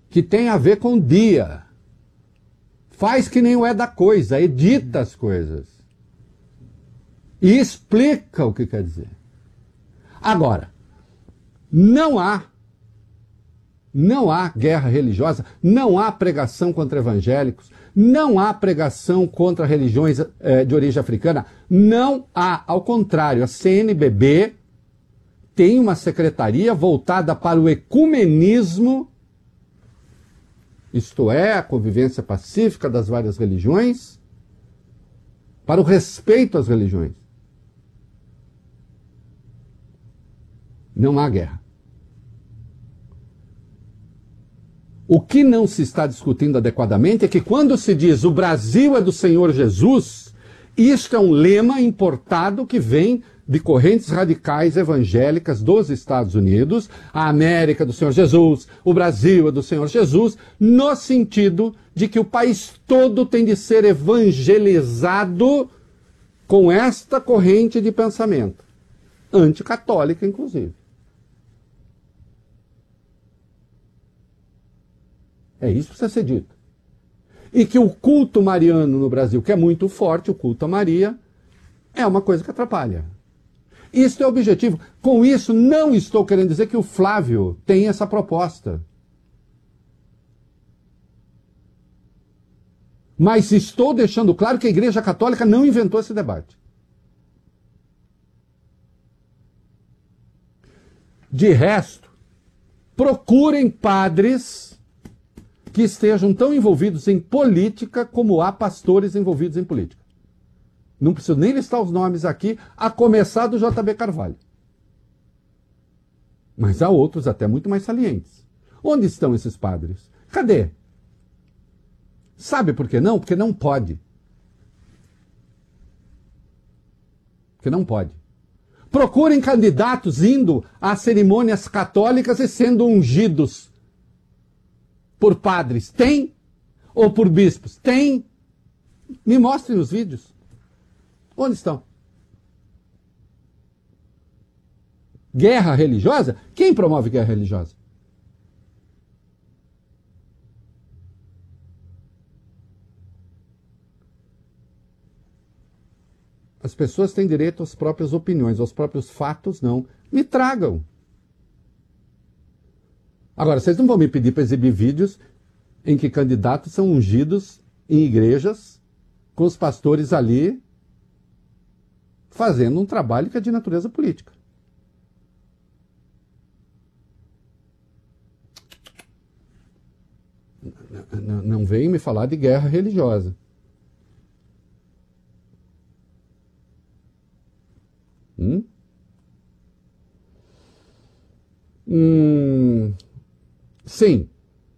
que tem a ver com dia. Faz que nem o é da coisa, edita as coisas. E explica o que quer dizer. Agora, não há guerra religiosa, não há pregação contra evangélicos, não há pregação contra religiões de origem africana, não há, ao contrário, a CNBB tem uma secretaria voltada para o ecumenismo, isto é, a convivência pacífica das várias religiões, para o respeito às religiões. Não há guerra. O que não se está discutindo adequadamente é que quando se diz o Brasil é do Senhor Jesus, isto é um lema importado que vem de correntes radicais evangélicas dos Estados Unidos, a América do Senhor Jesus, o Brasil é do Senhor Jesus, no sentido de que o país todo tem de ser evangelizado com esta corrente de pensamento, anticatólica inclusive. É isso que precisa ser dito. E que o culto mariano no Brasil, que é muito forte, o culto a Maria, é uma coisa que atrapalha. Isso é o objetivo. Com isso, não estou querendo dizer que o Flávio tem essa proposta. Mas estou deixando claro que a Igreja Católica não inventou esse debate. De resto, procurem padres que estejam tão envolvidos em política como há pastores envolvidos em política. Não preciso nem listar os nomes aqui, a começar do JB Carvalho. Mas há outros até muito mais salientes. Onde estão esses padres? Cadê? Sabe por que não? Porque não pode. Porque não pode. Procurem candidatos indo a cerimônias católicas e sendo ungidos por padres. Tem? Ou por bispos? Tem? Me mostrem os vídeos. Onde estão? Guerra religiosa? Quem promove guerra religiosa? As pessoas têm direito às próprias opiniões, aos próprios fatos, não. Me tragam. Agora, vocês não vão me pedir para exibir vídeos em que candidatos são ungidos em igrejas com os pastores ali fazendo um trabalho que é de natureza política. Não venham me falar de guerra religiosa. Sim.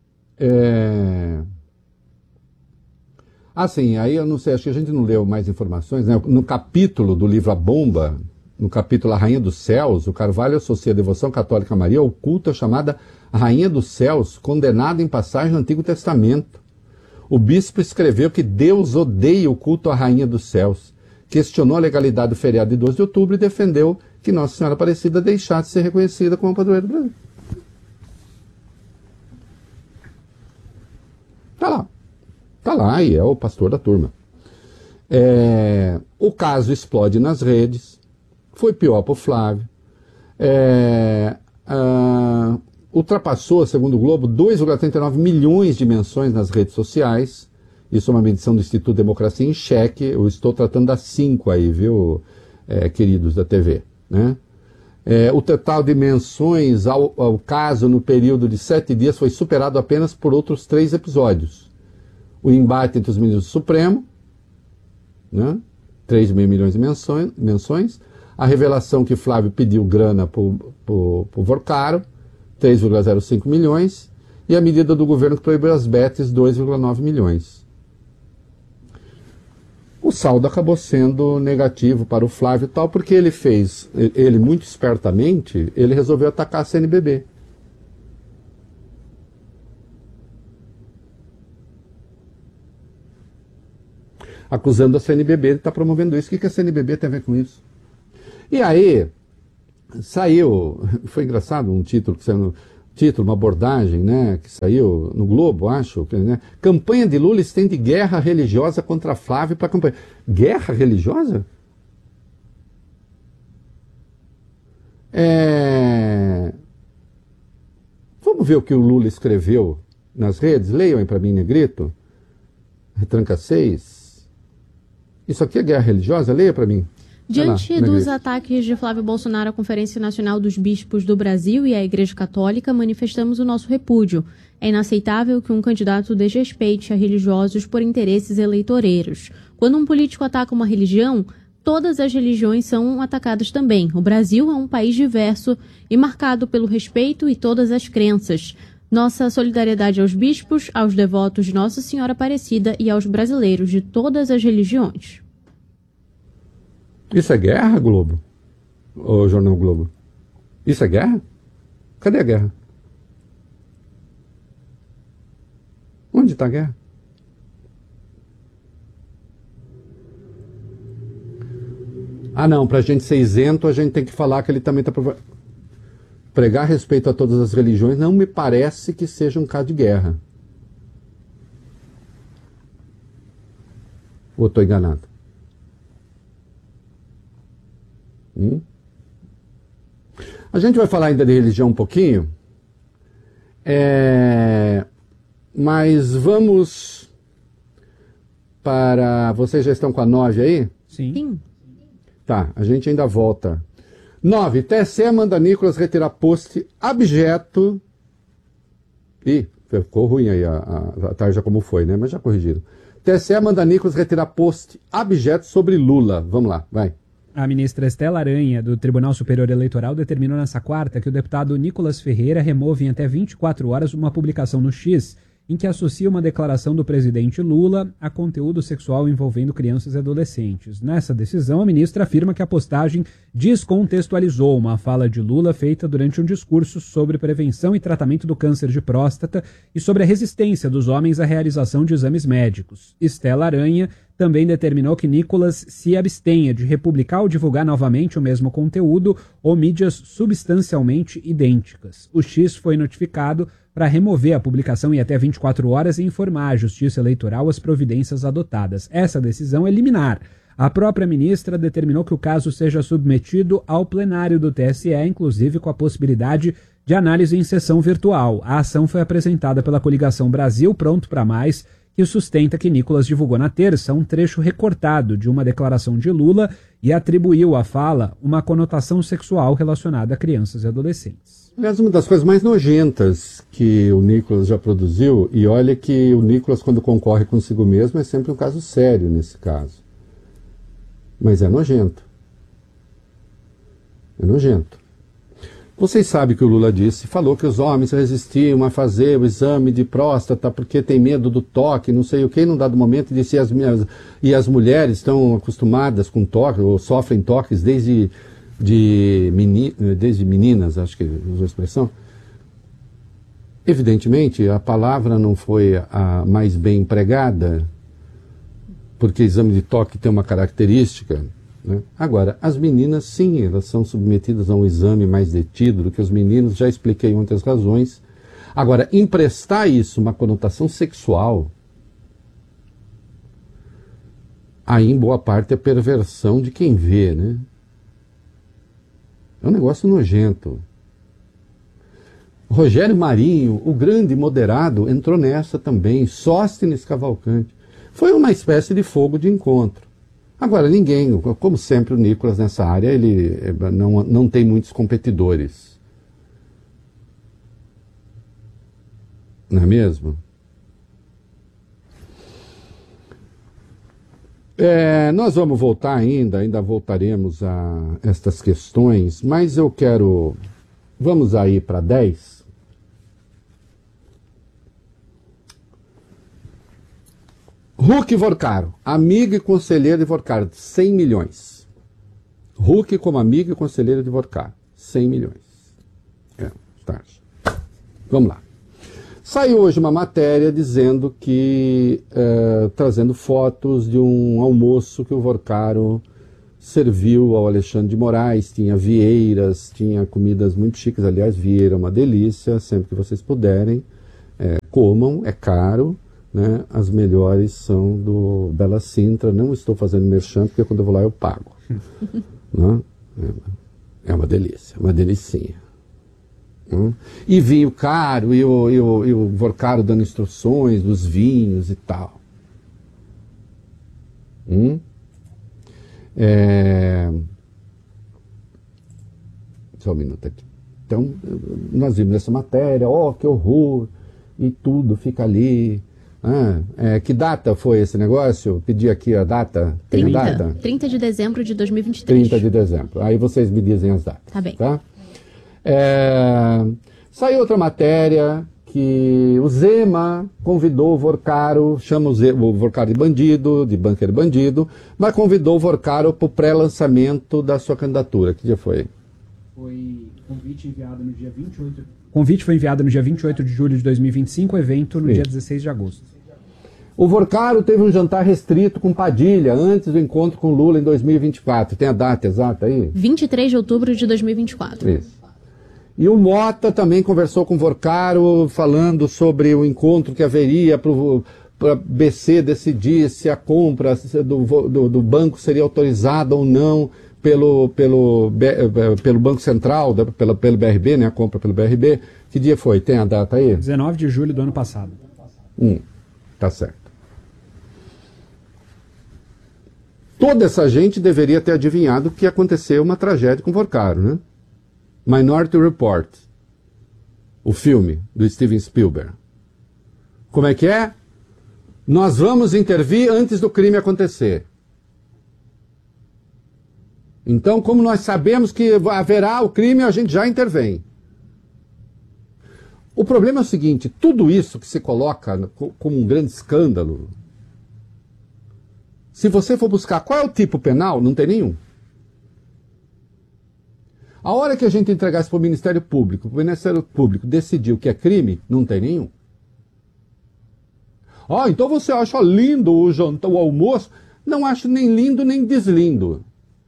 Assim, aí eu não sei, acho que a gente não leu mais informações, né? No capítulo do livro A Bomba, no capítulo A Rainha dos Céus, o Carvalho associa a devoção católica a Maria ao culto chamada Rainha dos Céus, condenada em passagem no Antigo Testamento. O bispo escreveu que Deus odeia o culto à Rainha dos Céus, questionou a legalidade do feriado de 12 de outubro e defendeu que Nossa Senhora Aparecida deixasse de ser reconhecida como a padroeira do Brasil. Tá lá, e é o pastor da turma. O caso explode nas redes, foi pior para o Flávio. Ultrapassou, segundo o Globo, 2,39 milhões de menções nas redes sociais. Isso é uma medição do Instituto Democracia em Cheque. Eu estou tratando das 5 aí, viu, queridos da TV, né? O total de menções ao caso no período de 7 dias foi superado apenas por outros 3 episódios. O embate entre os ministros do Supremo, né? 3,5 milhões de menções. A revelação que Flávio pediu grana para o Vorcaro, 3,05 milhões. E a medida do governo que proibiu as betes, 2,9 milhões. O saldo acabou sendo negativo para o Flávio tal, porque ele muito espertamente, ele resolveu atacar a CNBB. Acusando a CNBB de estar promovendo isso. O que a CNBB tem a ver com isso? E aí, saiu, foi engraçado um título que saiu título, uma abordagem, né, que saiu no Globo, acho. Né? Campanha de Lula estende guerra religiosa contra Flávio para a campanha. Guerra religiosa? Vamos ver o que o Lula escreveu nas redes? Leiam aí para mim, negrito. Retranca 6. Isso aqui é guerra religiosa? Leia para mim. Diante dos ataques de Flávio Bolsonaro à Conferência Nacional dos Bispos do Brasil e à Igreja Católica, manifestamos o nosso repúdio. É inaceitável que um candidato desrespeite a religiosos por interesses eleitoreiros. Quando um político ataca uma religião, todas as religiões são atacadas também. O Brasil é um país diverso e marcado pelo respeito e todas as crenças. Nossa solidariedade aos bispos, aos devotos de Nossa Senhora Aparecida e aos brasileiros de todas as religiões. Isso é guerra, Globo? Ô, Jornal Globo? Isso é guerra? Cadê a guerra? Onde está a guerra? Ah, não, para a gente ser isento, a gente tem que falar que ele também está... Pregar respeito a todas as religiões não me parece que seja um caso de guerra. Ou estou enganado? A gente vai falar ainda de religião um pouquinho, mas vamos para... Vocês já estão com a 9 aí? Sim. Tá, a gente ainda volta. 9. TSE manda Nicolas retirar post abjeto. Ih, ficou ruim aí a tarja como foi, né? Mas já corrigiram. TSE manda Nicolas retirar post abjeto sobre Lula. Vamos lá, vai. A ministra Estela Aranha, do Tribunal Superior Eleitoral, determinou nesta quarta que o deputado Nicolas Ferreira remove em até 24 horas uma publicação no X em que associa uma declaração do presidente Lula a conteúdo sexual envolvendo crianças e adolescentes. Nessa decisão, a ministra afirma que a postagem descontextualizou uma fala de Lula feita durante um discurso sobre prevenção e tratamento do câncer de próstata e sobre a resistência dos homens à realização de exames médicos. Estela Aranha também determinou que Nicolas se abstenha de republicar ou divulgar novamente o mesmo conteúdo ou mídias substancialmente idênticas. O X foi notificado para remover a publicação em até 24 horas e informar à Justiça Eleitoral as providências adotadas. Essa decisão é liminar. A própria ministra determinou que o caso seja submetido ao plenário do TSE, inclusive com a possibilidade de análise em sessão virtual. A ação foi apresentada pela coligação Brasil Pronto para Mais, que sustenta que Nicolas divulgou na terça um trecho recortado de uma declaração de Lula e atribuiu à fala uma conotação sexual relacionada a crianças e adolescentes. Aliás, uma das coisas mais nojentas que o Nicolas já produziu, e olha que o Nicolas, quando concorre consigo mesmo, é sempre um caso sério nesse caso. Mas é nojento. É nojento. Vocês sabem que o Lula disse, falou que os homens resistiam a fazer o exame de próstata porque tem medo do toque, não sei o que, num dado momento disse, as mulheres estão acostumadas com toque, ou sofrem toques desde meninas, acho que usou a expressão. Evidentemente, a palavra não foi a mais bem empregada, porque exame de toque tem uma característica, né? Agora, as meninas, sim, elas são submetidas a um exame mais detido do que os meninos, já expliquei ontem as razões. Agora, emprestar isso uma conotação sexual, aí em boa parte é perversão de quem vê, né? É um negócio nojento. Rogério Marinho, o grande moderado, entrou nessa também, Sóstenes Cavalcante. Foi uma espécie de fogo de encontro. Agora, ninguém, como sempre o Nicolas nessa área, ele não tem muitos competidores. Não é mesmo? Nós vamos voltar ainda voltaremos a estas questões, mas eu quero... Vamos aí para 10. Huck Vorcaro, amigo e conselheiro de Vorcaro, 100 milhões. Huck como amigo e conselheiro de Vorcaro, 100 milhões. Tá. Vamos lá. Saiu hoje uma matéria dizendo que, trazendo fotos de um almoço que o Vorcaro serviu ao Alexandre de Moraes, tinha vieiras, tinha comidas muito chiques, aliás, vieira é uma delícia, sempre que vocês puderem, comam, é caro, né? As melhores são do Bela Sintra, não estou fazendo merchan, porque quando eu vou lá eu pago. Né? É uma delícia, uma delicinha. E vinho caro, e o Vorcaro dando instruções dos vinhos e tal. Só um minuto aqui. Então, nós vimos essa matéria, que horror, e tudo fica ali. Que data foi esse negócio? Pedi aqui a data. Tem a data? 30 de dezembro de 2023. 30 de dezembro. Aí vocês me dizem as datas. Tá bem. Tá? Saiu outra matéria que o Zema convidou o Vorcaro, chama o Vorcaro de bandido, de banqueiro bandido, mas convidou o Vorcaro para o pré-lançamento da sua candidatura. Que dia foi? Convite enviado no dia 28. Convite foi enviado no dia 28 de julho de 2025, evento no dia 16 de agosto. O Vorcaro teve um jantar restrito com Padilha antes do encontro com Lula em 2024. Tem a data exata aí? 23 de outubro de 2024. Isso. E o Mota também conversou com o Vorcaro, falando sobre o encontro que haveria para BC decidir se a compra do banco seria autorizada ou não pelo Banco Central, pelo BRB, né, a compra pelo BRB. Que dia foi? Tem a data aí? 19 de julho do ano passado. Tá certo. Toda essa gente deveria ter adivinhado que ia acontecer uma tragédia com o Vorcaro, né? Minority Report, o filme do Steven Spielberg. Como é que é? Nós vamos intervir antes do crime acontecer. Então, como nós sabemos que haverá o crime, a gente já intervém. O problema é o seguinte, tudo isso que se coloca como um grande escândalo, se você for buscar qual é o tipo penal, não tem nenhum. A hora que a gente entregar isso para o Ministério Público decidir o que é crime, não tem nenhum. Então você acha lindo o jantar, o almoço? Não acho nem lindo nem deslindo.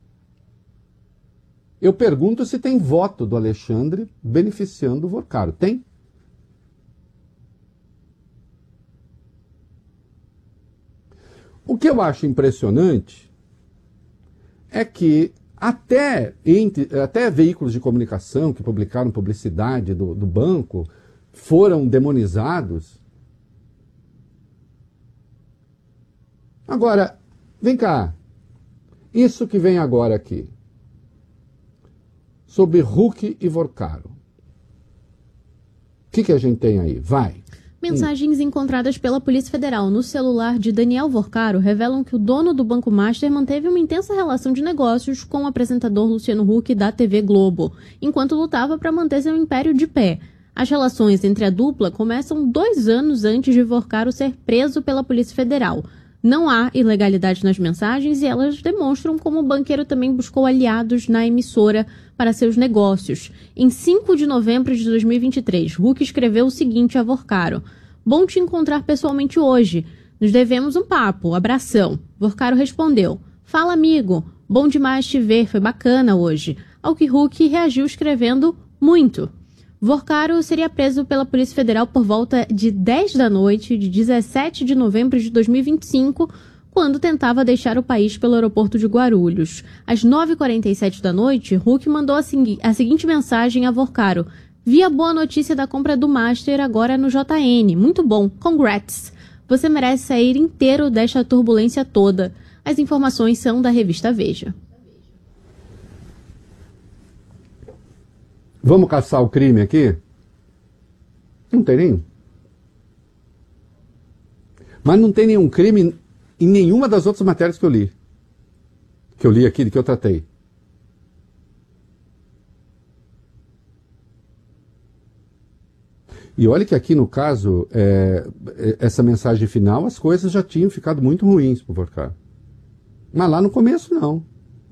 Eu pergunto se tem voto do Alexandre beneficiando o Vorcaro. Tem? O que eu acho impressionante é que até veículos de comunicação que publicaram publicidade do banco foram demonizados. Agora, vem cá. Isso que vem agora aqui, sobre Huck e Vorcaro. O que a gente tem aí? Vai. Mensagens encontradas pela Polícia Federal no celular de Daniel Vorcaro revelam que o dono do Banco Master manteve uma intensa relação de negócios com o apresentador Luciano Huck da TV Globo, enquanto lutava para manter seu império de pé. As relações entre a dupla começam 2 anos antes de Vorcaro ser preso pela Polícia Federal. Não há ilegalidade nas mensagens e elas demonstram como o banqueiro também buscou aliados na emissora para seus negócios. Em 5 de novembro de 2023, Huck escreveu o seguinte a Vorcaro: "Bom te encontrar pessoalmente hoje. Nos devemos um papo. Abração." Vorcaro respondeu: "Fala, amigo. Bom demais te ver. Foi bacana hoje." Ao que Huck reagiu escrevendo: "Muito." Vorcaro seria preso pela Polícia Federal por volta de 10 da noite de 17 de novembro de 2025, quando tentava deixar o país pelo aeroporto de Guarulhos. Às 9h47 da noite, Huck mandou a seguinte mensagem a Vorcaro: "Vi a boa notícia da compra do Master agora no JN. Muito bom. Congrats. Você merece sair inteiro desta turbulência toda." As informações são da revista Veja. Vamos caçar o crime aqui? Não tem nenhum. Mas não tem nenhum crime em nenhuma das outras matérias que eu li. Que eu li aqui, que eu tratei. E olha que aqui no caso, essa mensagem final, as coisas já tinham ficado muito ruins para o Vorcaro. Mas lá no começo não.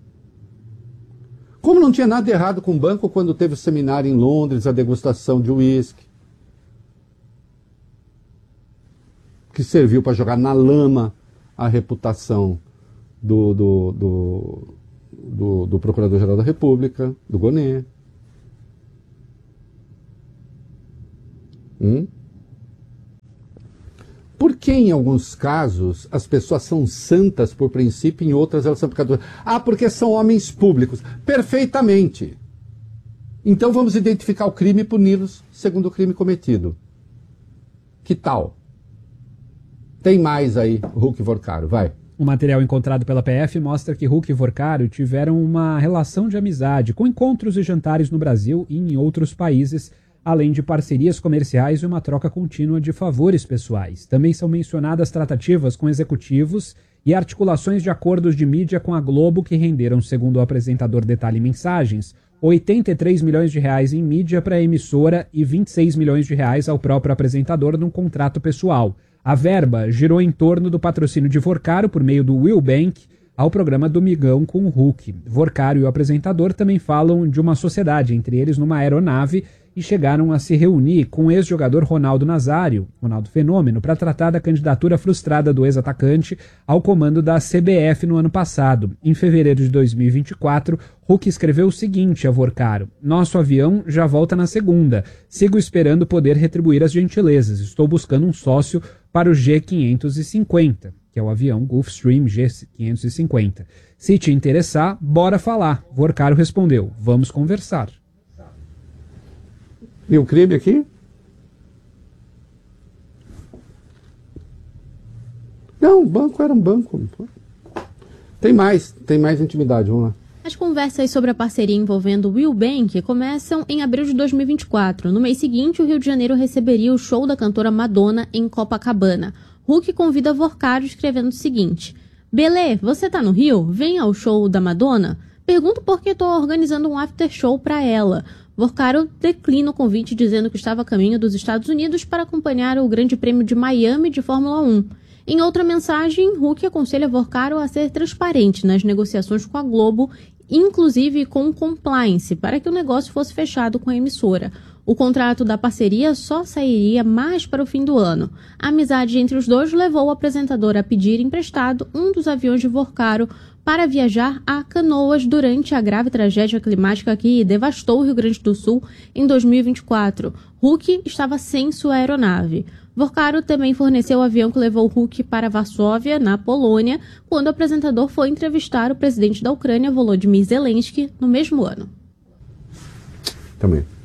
Como não tinha nada errado com o banco quando teve o seminário em Londres, a degustação de uísque, que serviu para jogar na lama a reputação do Procurador-Geral da República, do Gonê. Por que, em alguns casos, as pessoas são santas por princípio e em outras elas são pecadoras? Porque são homens públicos. Perfeitamente. Então vamos identificar o crime e puni-los segundo o crime cometido. Que tal? Tem mais aí, Huck e Vorcaro, vai. O material encontrado pela PF mostra que Huck e Vorcaro tiveram uma relação de amizade, com encontros e jantares no Brasil e em outros países, além de parcerias comerciais e uma troca contínua de favores pessoais. Também são mencionadas tratativas com executivos e articulações de acordos de mídia com a Globo que renderam, segundo o apresentador Detalhe Mensagens, 83 milhões de reais em mídia para a emissora e 26 milhões de reais ao próprio apresentador num contrato pessoal. A verba girou em torno do patrocínio de Vorcaro por meio do Will Bank ao programa Domingão com o Huck. Vorcaro e o apresentador também falam de uma sociedade, entre eles numa aeronave, e chegaram a se reunir com o ex-jogador Ronaldo Nazário, Ronaldo Fenômeno, para tratar da candidatura frustrada do ex-atacante ao comando da CBF no ano passado. Em fevereiro de 2024, Huck escreveu o seguinte a Vorcaro: "Nosso avião já volta na segunda. Sigo esperando poder retribuir as gentilezas. Estou buscando um sócio para o G550, que é o avião Gulfstream G550. Se te interessar, bora falar." Vorcaro respondeu: "Vamos conversar." E o crime aqui? Não, o banco era um banco. Tem mais intimidade, vamos lá. As conversas sobre a parceria envolvendo o Will Bank começam em abril de 2024. No mês seguinte, o Rio de Janeiro receberia o show da cantora Madonna em Copacabana. Huck convida Vorcaro escrevendo o seguinte: "Belê, você tá no Rio? Vem ao show da Madonna? Pergunto porque tô organizando um after show pra ela." Vorcaro declina o convite dizendo que estava a caminho dos Estados Unidos para acompanhar o Grande Prêmio de Miami de Fórmula 1. Em outra mensagem, Huck aconselha Vorcaro a ser transparente nas negociações com a Globo, inclusive com compliance, para que o negócio fosse fechado com a emissora. O contrato da parceria só sairia mais para o fim do ano. A amizade entre os dois levou o apresentador a pedir emprestado um dos aviões de Vorcaro para viajar a Canoas durante a grave tragédia climática que devastou o Rio Grande do Sul em 2024. Huck estava sem sua aeronave. Vorcaro também forneceu o avião que levou Huck para Varsóvia, na Polônia, quando o apresentador foi entrevistar o presidente da Ucrânia, Volodymyr Zelensky, no mesmo ano. Também.